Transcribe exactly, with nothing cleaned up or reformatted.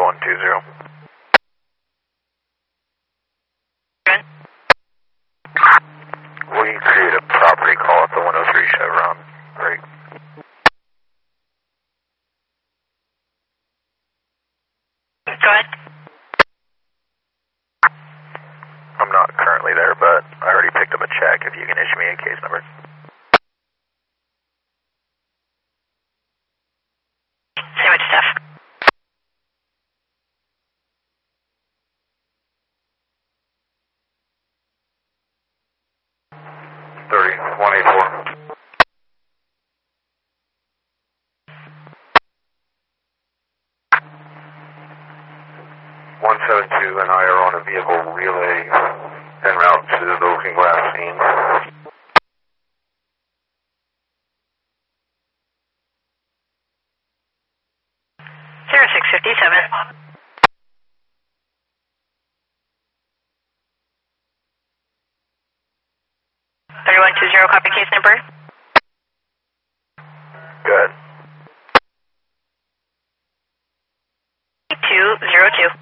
one two zero. We create a property call at the one oh three Chevron. Great. Go ahead. I'm not currently there, but I already picked up a check if you can issue me a case number. Sandwich stuff. thirty, one eighty-four. one seven two and I are on a vehicle relay en route to the looking glass scene. zero six fifty-seven. thirty-one two zero, copy case number. Good. two zero two.